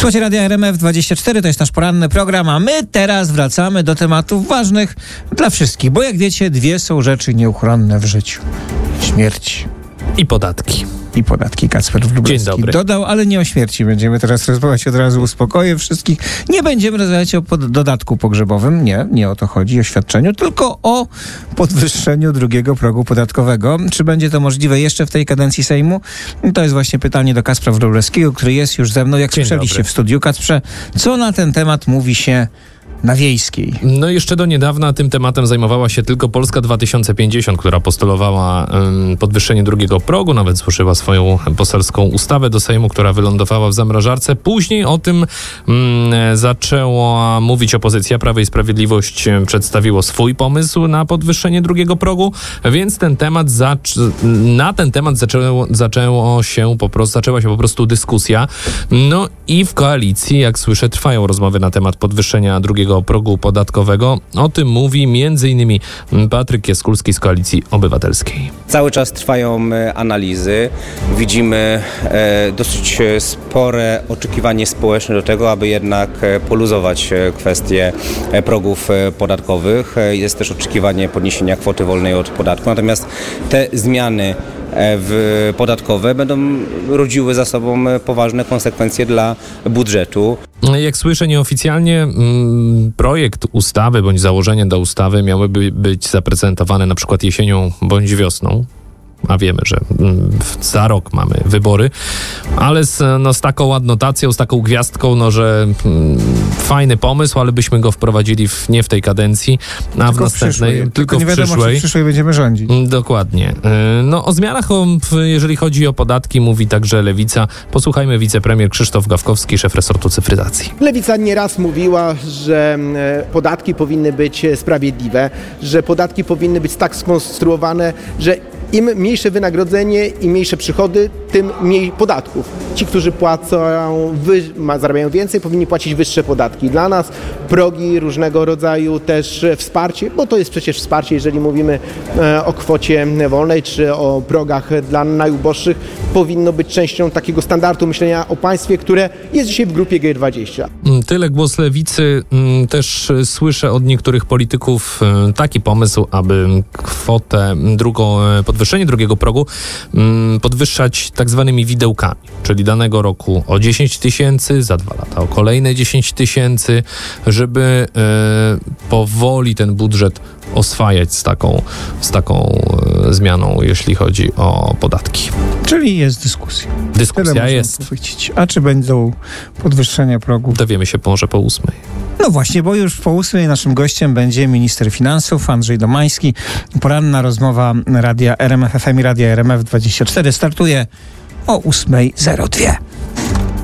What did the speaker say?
Słuchajcie Radia RMF24, to jest nasz poranny program, a my teraz wracamy do tematów ważnych dla wszystkich, bo jak wiecie, dwie są rzeczy nieuchronne w życiu. Śmierć i podatki. I podatki. Kacper Wróblewski dodał, ale nie o śmierci będziemy teraz rozmawiać, od razu uspokoję wszystkich. Nie będziemy rozmawiać o dodatku pogrzebowym, nie o to chodzi, o świadczeniu, tylko o podwyższeniu drugiego progu podatkowego. Czy będzie to możliwe jeszcze w tej kadencji Sejmu? To jest właśnie pytanie do Kacpra Wróblewskiego, który jest już ze mną, jak słyszeliście w studiu. Kacprze, co na ten temat mówi się na Wiejskiej? No jeszcze do niedawna tym tematem zajmowała się tylko Polska 2050, która postulowała podwyższenie drugiego progu, nawet złożyła swoją poselską ustawę do Sejmu, która wylądowała w zamrażarce. Później o tym zaczęła mówić opozycja. Prawo i Sprawiedliwość przedstawiło swój pomysł na podwyższenie drugiego progu, więc na ten temat zaczęła się po prostu dyskusja. No i w koalicji, jak słyszę, trwają rozmowy na temat podwyższenia drugiego progu podatkowego. O tym mówi m.in. Patryk Jaskulski z Koalicji Obywatelskiej. Cały czas trwają analizy. Widzimy dosyć spore oczekiwanie społeczne do tego, aby jednak poluzować kwestie progów podatkowych. Jest też oczekiwanie podniesienia kwoty wolnej od podatku. Natomiast te zmiany podatkowe będą rodziły za sobą poważne konsekwencje dla budżetu. Jak słyszę nieoficjalnie, projekt ustawy bądź założenie do ustawy miałyby być zaprezentowane na przykład jesienią bądź wiosną. A wiemy, że za rok mamy wybory, ale z taką adnotacją, z taką gwiazdką, że fajny pomysł, ale byśmy go wprowadzili nie w tej kadencji, a w następnej, tylko nie wiadomo, czy w przyszłej będziemy rządzić. Dokładnie. O zmianach, jeżeli chodzi o podatki, mówi także Lewica. Posłuchajmy wicepremier Krzysztof Gawkowski, szef resortu cyfryzacji. Lewica nieraz mówiła, że podatki powinny być sprawiedliwe, że podatki powinny być tak skonstruowane, że im mniejsze wynagrodzenie i mniejsze przychody, tym mniej podatków. Ci, którzy zarabiają więcej, powinni płacić wyższe podatki. Dla nas progi, różnego rodzaju też wsparcie, bo to jest przecież wsparcie, jeżeli mówimy o kwocie wolnej czy o progach dla najuboższych, powinno być częścią takiego standardu myślenia o państwie, które jest dzisiaj w grupie G20. Tyle głos Lewicy. Też słyszę od niektórych polityków taki pomysł, aby podwyższenie drugiego progu podwyższać tak zwanymi widełkami, czyli danego roku o 10 000, za 2 lata o kolejne 10 000, żeby powoli ten budżet oswajać z taką zmianą, jeśli chodzi o podatki. Czyli jest dyskusja. Dyskusja jest. Powiedzieć. A czy będą podwyższenia progów? Dowiemy się może po 8. No właśnie, bo już po 8 naszym gościem będzie minister finansów Andrzej Domański. Poranna rozmowa Radia RMF FM i Radia RMF24 startuje o 8:02.